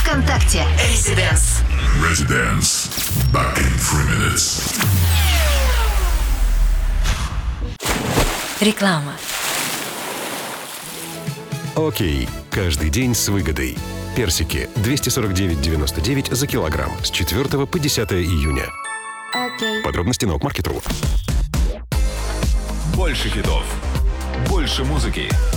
ВКонтакте. Residence. Residence. Back in 3 minutes. Реклама. Окей. Каждый день с выгодой. Персики 249,99 за килограмм с 4 по 10 июня. Подробности на Окмаркет.ру. Больше хитов, больше музыки.